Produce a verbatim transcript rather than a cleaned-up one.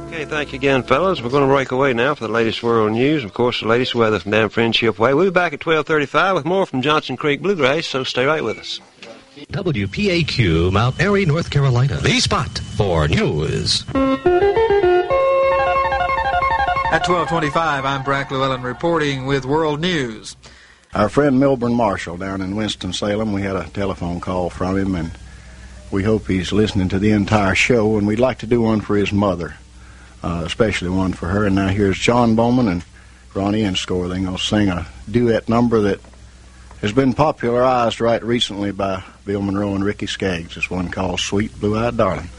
Okay, thank you again, fellas. We're going to break away now for the latest world news. Of course, the latest weather from down Friendship Way. We'll be back at twelve thirty-five with more from Johnson Creek Bluegrass, so stay right with us. W P A Q, Mount Airy, North Carolina, the spot for news. At twelve twenty-five, I'm Brack Llewellyn reporting with World News. Our friend Milburn Marshall down in Winston-Salem, we had a telephone call from him, and we hope he's listening to the entire show, and we'd like to do one for his mother, uh, especially one for her. And now here's John Bowman and Ronnie Inscore. They're going to sing a duet number that has been popularized right recently by Bill Monroe and Ricky Skaggs. It's one called Sweet Blue-Eyed Darling.